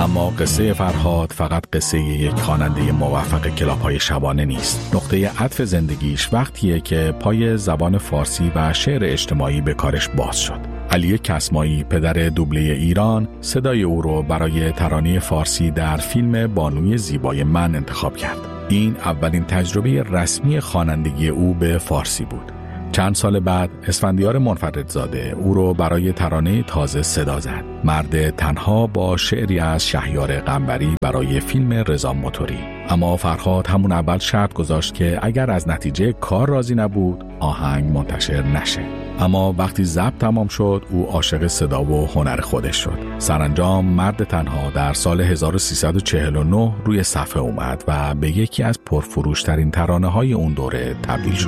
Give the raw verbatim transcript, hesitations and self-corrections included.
اما قصه فرهاد فقط قصه یک خواننده موفق کلاب‌های شبانه نیست. نقطه عطف زندگیش وقتیه که پای زبان فارسی و شعر اجتماعی به کارش باز شد. علی کسمایی، پدر دوبله ایران، صدای او رو برای ترانه فارسی در فیلم بانوی زیبای من انتخاب کرد. این اولین تجربه رسمی خوانندگی او به فارسی بود. چند سال بعد اسفندیار منفردزاده او رو برای ترانه تازه صدا زد. مرد تنها با شعری از شهریار قنبری برای فیلم رضا موتوری. اما فرهاد همون اول شرط گذاشت که اگر از نتیجه کار راضی نبود آهنگ منتشر نشه. اما وقتی ضبط تمام شد او عاشق صدا و هنر خودش شد. سرانجام مرد تنها در سال هزار و سیصد و چهل و نه روی صفحه اومد و به یکی از پرفروشترین ترانه‌های اون دوره تبدیل شد.